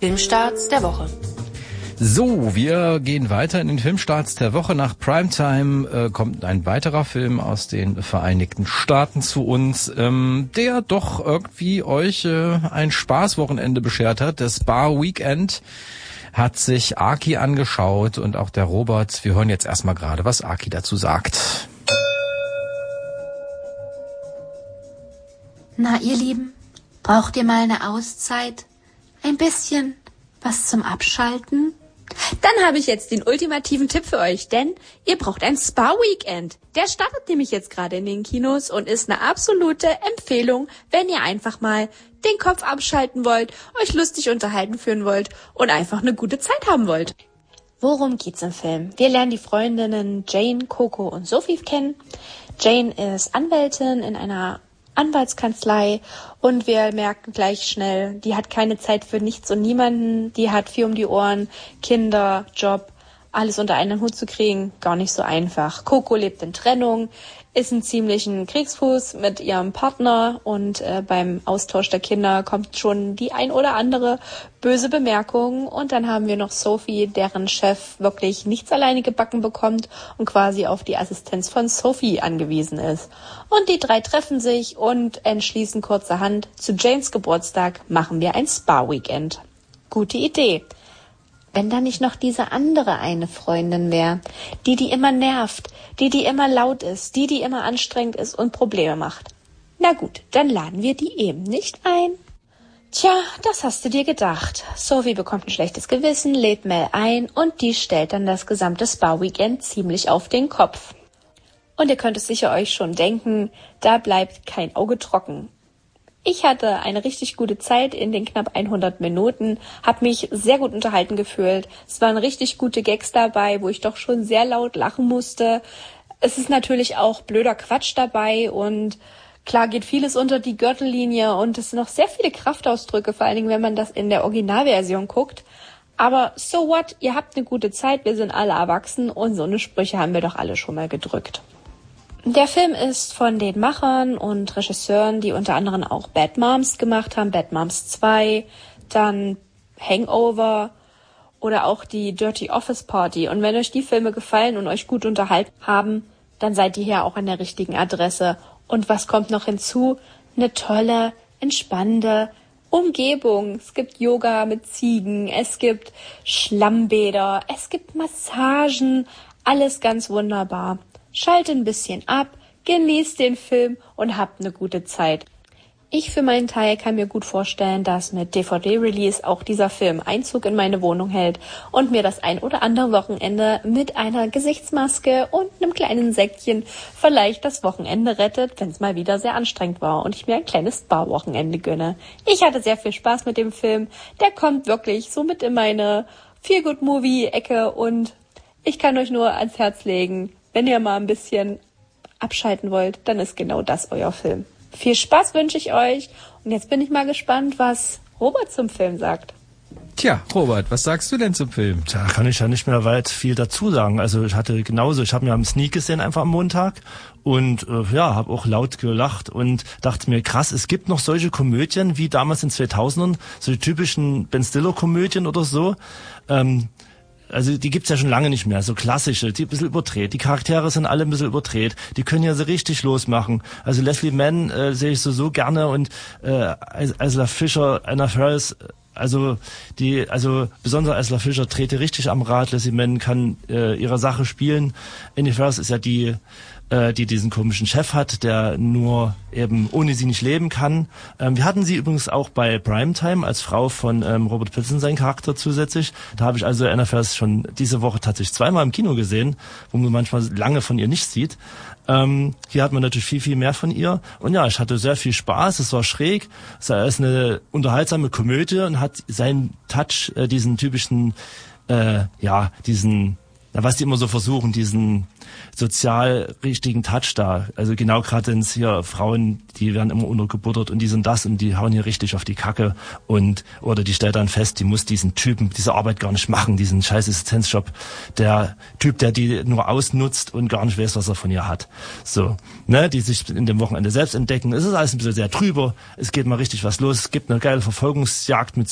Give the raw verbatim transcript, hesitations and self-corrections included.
Filmstarts der Woche. So, wir gehen weiter in den Filmstarts der Woche. Nach Primetime äh, kommt ein weiterer Film aus den Vereinigten Staaten zu uns, ähm, der doch irgendwie euch äh, ein Spaßwochenende beschert hat. Das Spa Weekend hat sich Aki angeschaut und auch der Robert. Wir hören jetzt erstmal gerade, was Aki dazu sagt. Na, ihr Lieben, braucht ihr mal eine Auszeit? Ein bisschen was zum Abschalten? Dann habe ich jetzt den ultimativen Tipp für euch, denn ihr braucht ein Spa-Weekend. Der startet nämlich jetzt gerade in den Kinos und ist eine absolute Empfehlung, wenn ihr einfach mal den Kopf abschalten wollt, euch lustig unterhalten fühlen wollt und einfach eine gute Zeit haben wollt. Worum geht's im Film? Wir lernen die Freundinnen Jane, Coco und Sophie kennen. Jane ist Anwältin in einer Anwaltskanzlei und wir merken gleich schnell, die hat keine Zeit für nichts und niemanden, die hat viel um die Ohren, Kinder, Job, alles unter einen Hut zu kriegen, gar nicht so einfach. Coco lebt in Trennung, ist ein ziemlichen Kriegsfuß mit ihrem Partner und äh, beim Austausch der Kinder kommt schon die ein oder andere böse Bemerkung. Und dann haben wir noch Sophie, deren Chef wirklich nichts alleine gebacken bekommt und quasi auf die Assistenz von Sophie angewiesen ist. Und die drei treffen sich und entschließen kurzerhand, zu Janes Geburtstag machen wir ein Spa-Weekend. Gute Idee. Wenn da nicht noch diese andere eine Freundin wäre, die, die immer nervt, die, die immer laut ist, die, die immer anstrengend ist und Probleme macht. Na gut, dann laden wir die eben nicht ein. Tja, das hast du dir gedacht. Sophie bekommt ein schlechtes Gewissen, lädt Mel ein und die stellt dann das gesamte Spa-Weekend ziemlich auf den Kopf. Und ihr könnt es sicher euch schon denken, da bleibt kein Auge trocken. Ich hatte eine richtig gute Zeit in den knapp hundert Minuten, habe mich sehr gut unterhalten gefühlt. Es waren richtig gute Gags dabei, wo ich doch schon sehr laut lachen musste. Es ist natürlich auch blöder Quatsch dabei und klar geht vieles unter die Gürtellinie und es sind noch sehr viele Kraftausdrücke, vor allen Dingen, wenn man das in der Originalversion guckt. Aber so what, ihr habt eine gute Zeit, wir sind alle erwachsen und so eine Sprüche haben wir doch alle schon mal gedrückt. Der Film ist von den Machern und Regisseuren, die unter anderem auch Bad Moms gemacht haben, Bad Moms zwei, dann Hangover oder auch die Dirty Office Party. Und wenn euch die Filme gefallen und euch gut unterhalten haben, dann seid ihr hier auch an der richtigen Adresse. Und was kommt noch hinzu? Eine tolle, entspannende Umgebung. Es gibt Yoga mit Ziegen, es gibt Schlammbäder, es gibt Massagen, alles ganz wunderbar. Schaltet ein bisschen ab, genießt den Film und habt eine gute Zeit. Ich für meinen Teil kann mir gut vorstellen, dass mit D V D-Release auch dieser Film Einzug in meine Wohnung hält und mir das ein oder andere Wochenende mit einer Gesichtsmaske und einem kleinen Säckchen vielleicht das Wochenende rettet, wenn es mal wieder sehr anstrengend war und ich mir ein kleines Spa-Wochenende gönne. Ich hatte sehr viel Spaß mit dem Film. Der kommt wirklich so mit in meine Feel-Good-Movie-Ecke und ich kann euch nur ans Herz legen, wenn ihr mal ein bisschen abschalten wollt, dann ist genau das euer Film. Viel Spaß wünsche ich euch. Und jetzt bin ich mal gespannt, was Robert zum Film sagt. Tja, Robert, was sagst du denn zum Film? Da kann ich ja nicht mehr weit viel dazu sagen. Also ich hatte genauso, ich habe mir am Sneak gesehen einfach am Montag und äh, ja, habe auch laut gelacht und dachte mir, krass, es gibt noch solche Komödien wie damals in zweitausendern, solche typischen Ben Stiller Komödien oder so. Ähm, Also die gibt's ja schon lange nicht mehr, so klassische, die ein bisschen überdreht. Die Charaktere sind alle ein bisschen überdreht. Die können ja so richtig losmachen. Also Leslie Mann äh, sehe ich so so gerne und äh, Isla Fisher, Anna Faris, also die, also besonders Isla Fisher dreht richtig am Rad. Leslie Mann kann äh, ihre Sache spielen. Anna Faris ist ja die äh, die diesen komischen Chef hat, der nur eben ohne sie nicht leben kann. Ähm, wir hatten sie übrigens auch bei Primetime als Frau von ähm, Robert Pattinson, seinen Charakter zusätzlich. Da habe ich also Anna Faris schon diese Woche tatsächlich zweimal im Kino gesehen, wo man manchmal lange von ihr nicht sieht. Ähm, hier hat man natürlich viel, viel mehr von ihr. Und ja, ich hatte sehr viel Spaß, es war schräg, es ist eine unterhaltsame Komödie und hat seinen Touch, äh, diesen typischen, äh, ja, diesen, na, was die immer so versuchen, diesen sozial richtigen Touch da. Also genau gerade ins hier Frauen, die werden immer untergebuttert und die sind das und die hauen hier richtig auf die Kacke und oder die stellt dann fest, die muss diesen Typen, diese Arbeit gar nicht machen, diesen scheiß Assistenzjob. Der Typ, der die nur ausnutzt und gar nicht weiß, was er von ihr hat. So, ne, die sich in dem Wochenende selbst entdecken. Es ist alles ein bisschen sehr trüber. Es geht mal richtig was los. Es gibt eine geile Verfolgungsjagd mit